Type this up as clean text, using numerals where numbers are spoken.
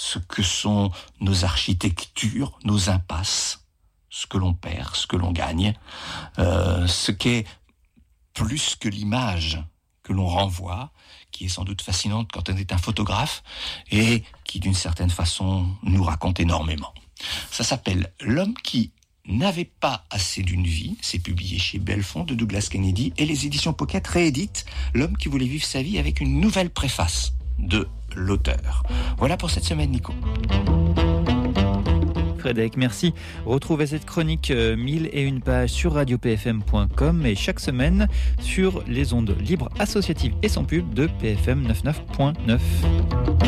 ce que sont nos architectures, nos impasses, ce que l'on perd, ce que l'on gagne, ce qu'est plus que l'image que l'on renvoie, qui est sans doute fascinante quand on est un photographe et qui d'une certaine façon nous raconte énormément. Ça s'appelle L'homme qui n'avait pas assez d'une vie, c'est publié chez Belfond de Douglas Kennedy et les éditions Pocket rééditent L'homme qui voulait vivre sa vie avec une nouvelle préface de l'auteur. Voilà pour cette semaine, Nico. Frédéric, merci. Retrouvez cette chronique 1001 pages sur radiopfm.com et chaque semaine sur les ondes libres associatives et sans pub de PFM 99.9.